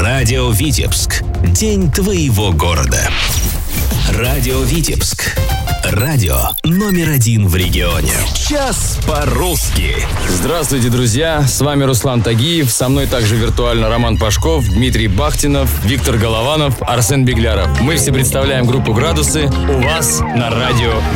Радио Витебск. День твоего города. Радио Витебск. Радио номер 1 в регионе. Час по-русски. Здравствуйте, друзья! С вами Руслан Тагиев. Со мной также виртуально Роман Пашков, Дмитрий Бахтинов, Виктор Голованов, Арсен Бегляров. Мы все представляем группу «Градусы» у вас на Радио